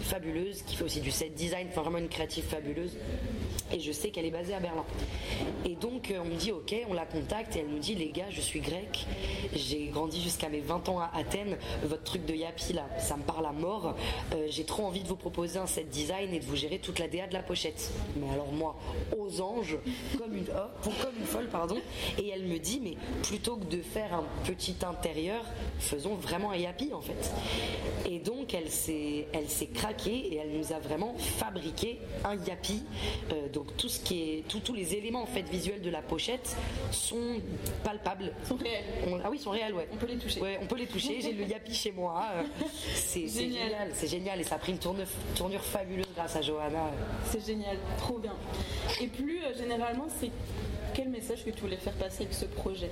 fabuleuse, qui fait aussi du set design, enfin vraiment une créative fabuleuse. Et je sais qu'elle est basée à Berlin. Et donc on me dit ok, on la contacte et elle nous dit les gars, je suis grecque, j'ai grandi jusqu'à mes 20 ans à Athènes, votre truc de Yapi là, ça me parle à mort, j'ai trop envie de vous proposer un set design et de vous gérer toute la DA de la pochette. Mais alors moi, aux anges, comme une folle, pardon. Et elle me dit mais plutôt que de faire un petit intérieur, faisons vraiment un Yapi en fait. Et donc elle s'est craquée et elle nous a vraiment fabriqué un Yapi. Donc tout ce qui est tous les éléments en fait visuels de la pochette sont palpables. Sont réels. Ah oui, ils sont réels, ouais. On peut les toucher. Ouais, on peut les toucher. J'ai le Yapi chez moi. C'est génial, c'est génial et ça a pris une tournure fabuleuse grâce à Johanna. C'est génial, trop bien. Et plus généralement, c'est quel message que tu voulais faire passer avec ce projet?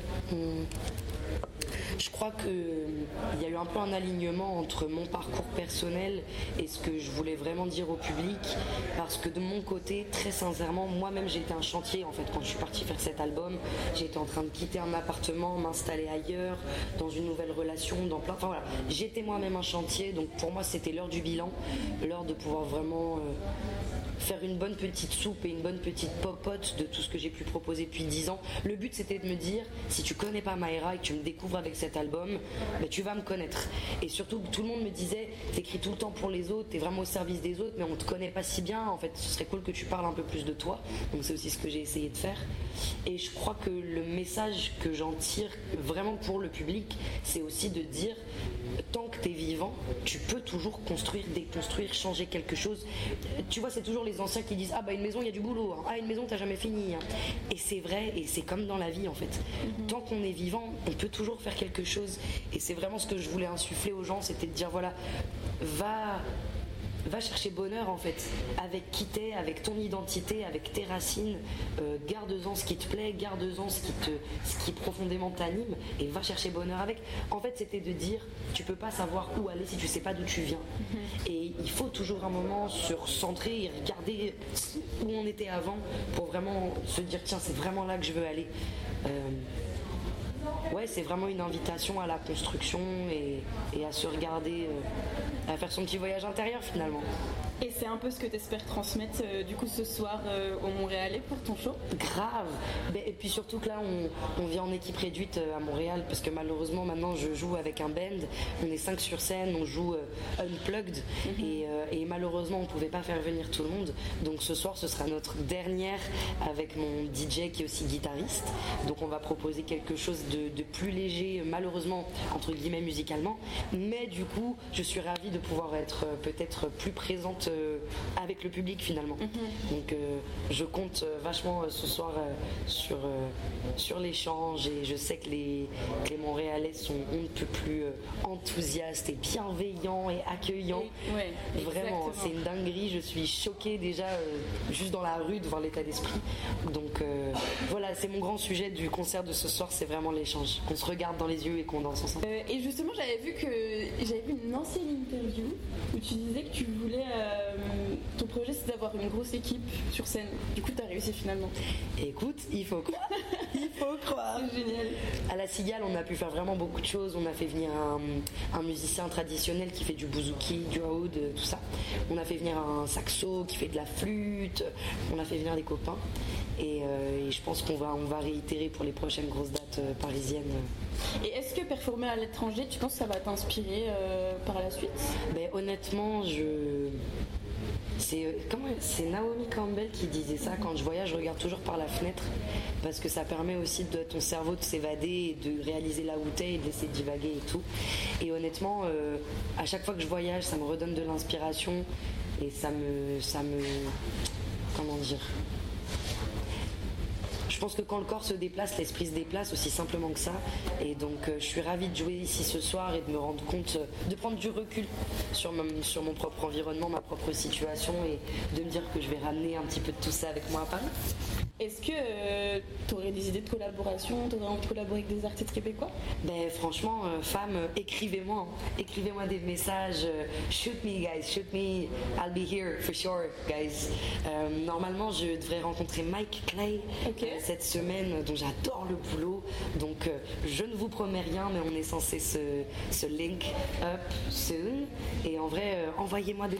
Je crois qu'il y a eu un peu un alignement entre mon parcours personnel et ce que je voulais vraiment dire au public, parce que de mon côté, très sincèrement, moi-même j'ai été un chantier en fait quand je suis partie faire cet album. J'étais en train de quitter un appartement, m'installer ailleurs, dans une nouvelle relation, enfin voilà, j'étais moi-même un chantier, donc pour moi c'était l'heure du bilan, l'heure de pouvoir vraiment faire une bonne petite soupe et une bonne petite popote de tout ce que j'ai pu proposer depuis 10 ans. Le but c'était de me dire, si tu connais pas Maëra et que tu me découvres avec cet album, ben, tu vas me connaître. Et surtout tout le monde me disait, t'écris tout le temps pour les autres, t'es vraiment au service des autres, mais on te connaît pas si bien, en fait ce serait cool que tu parles un peu plus de toi. Donc c'est aussi ce que j'ai essayé de faire. Et je crois que le message que j'en tire vraiment pour le public, c'est aussi de dire, tant que t'es vivant, tu peux toujours construire, déconstruire, changer quelque chose. Tu vois, c'est toujours les anciens qui disent, ah bah une maison il y a du boulot, hein. Ah une maison t'as jamais fini, hein. Et c'est vrai, et c'est comme dans la vie en fait. Tant qu'on est vivant, on peut toujours faire quelque chose. Et c'est vraiment ce que je voulais insuffler aux gens, c'était de dire voilà, va chercher bonheur en fait, avec qui t'es, avec ton identité, avec tes racines, garde-en ce qui te plaît, garde-en ce qui profondément t'anime, et va chercher bonheur avec. En fait c'était de dire, tu peux pas savoir où aller si tu sais pas d'où tu viens. Et il faut toujours un moment se recentrer et regarder où on était avant pour vraiment se dire tiens c'est vraiment là que je veux aller. Ouais, c'est vraiment une invitation à la construction et à se regarder, à faire son petit voyage intérieur finalement. Et c'est un peu ce que tu espères transmettre du coup ce soir au Montréalais pour ton show? Grave. Et puis surtout que là on vient en équipe réduite à Montréal parce que malheureusement maintenant je joue avec un band, on est 5 sur scène, on joue unplugged et malheureusement on pouvait pas faire venir tout le monde, donc ce soir ce sera notre dernière avec mon DJ qui est aussi guitariste, donc on va proposer quelque chose de plus léger malheureusement entre guillemets musicalement, mais du coup je suis ravie de pouvoir être peut-être plus présente avec le public finalement. Donc je compte vachement ce soir sur l'échange et je sais que les Montréalais sont on ne peut plus enthousiastes et bienveillants et accueillants. Ouais, vraiment, c'est une dinguerie, je suis choquée déjà juste dans la rue de voir l'état d'esprit. Donc voilà, c'est mon grand sujet du concert de ce soir, c'est vraiment l'échange, qu'on se regarde dans les yeux et qu'on danse ensemble. Et justement j'avais vu une ancienne interview où tu disais que tu voulais ton projet c'est d'avoir une grosse équipe sur scène. Du coup t'as réussi finalement. Écoute, il faut croire. Il faut croire. C'est génial. À la Cigale, on a pu faire vraiment beaucoup de choses. On a fait venir un musicien traditionnel qui fait du bouzouki, du oud, tout ça. On a fait venir un saxo qui fait de la flûte. On a fait venir des copains. Et je pense qu'on va réitérer pour les prochaines grosses dates parisiennes. Et est-ce que performer à l'étranger, tu penses que ça va t'inspirer par la suite? Ben, honnêtement, c'est Naomi Campbell qui disait ça, quand je voyage je regarde toujours par la fenêtre parce que ça permet aussi de ton cerveau de s'évader et de réaliser là où t'es et de laisser divaguer et tout. Et honnêtement à chaque fois que je voyage ça me redonne de l'inspiration et ça me comment dire, je pense que quand le corps se déplace, l'esprit se déplace aussi simplement que ça. Et donc je suis ravie de jouer ici ce soir et de me rendre compte, de prendre du recul sur mon propre environnement, ma propre situation et de me dire que je vais ramener un petit peu de tout ça avec moi à Paris. Est-ce que tu aurais des idées de collaboration, tu aurais envie de collaborer avec des artistes québécois? Ben franchement, femmes, écrivez-moi des messages, shoot me guys, shoot me, I'll be here for sure guys. Normalement je devrais rencontrer Mike Clay cette semaine, dont j'adore le boulot, donc je ne vous promets rien mais on est censé se link up soon et en vrai envoyez-moi des